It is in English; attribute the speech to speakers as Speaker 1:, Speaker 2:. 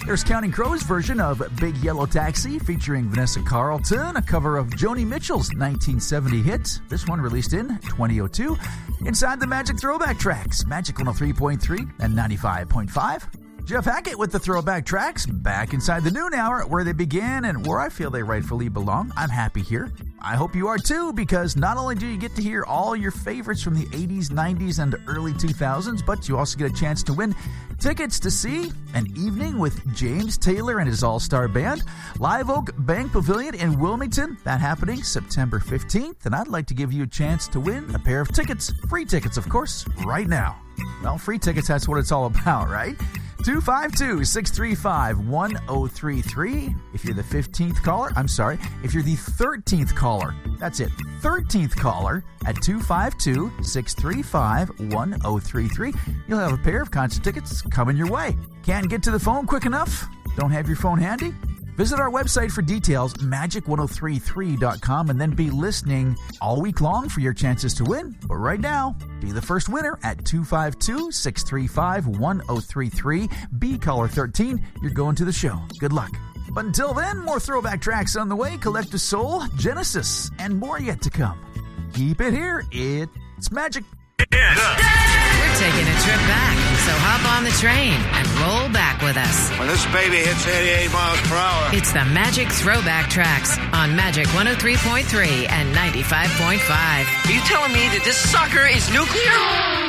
Speaker 1: There's Counting Crows' version of Big Yellow Taxi featuring Vanessa Carlton, a cover of Joni Mitchell's 1970 hit. This one released in 2002. Inside the Magic Throwback Tracks, Magic 103.3 and 95.5. Jeff Hackett with the Throwback Tracks, back inside the noon hour where they began and where I feel they rightfully belong. I'm happy here. I hope you are too, because not only do you get to hear all your favorites from the 80s, 90s, and early 2000s, but you also get a chance to win tickets to see An Evening with James Taylor and his all-star band, Live Oak Bank Pavilion in Wilmington. That happening September 15th, and I'd like to give you a chance to win a pair of tickets, free tickets, of course, right now. Well, free tickets, that's what it's all about, right? 252-635-1033. If you're the 15th caller, if you're the 13th caller, that's it, 13th caller at 252-635-1033, you'll have a pair of concert tickets coming your way. Can't get to the phone quick enough? Don't have your phone handy? Visit our website for details, magic1033.com, and then be listening all week long for your chances to win. But right now, be the first winner at 252-635-1033. Be caller 13. You're going to the show. Good luck. But until then, more throwback tracks on the way. Collective Soul, Genesis, and more yet to come. Keep it here. It's Magic.
Speaker 2: We're taking a trip back, so hop on the train and roll back with us.
Speaker 3: When this baby hits 88 miles per hour.
Speaker 2: It's the Magic Throwback Tracks on Magic 103.3 and 95.5.
Speaker 4: Are you telling me that this sucker is nuclear?